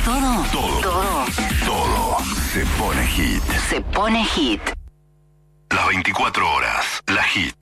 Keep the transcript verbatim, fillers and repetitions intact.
Todo, Todo. todo, Todo se pone hit. se pone hit. Las veinticuatro horas. La hit.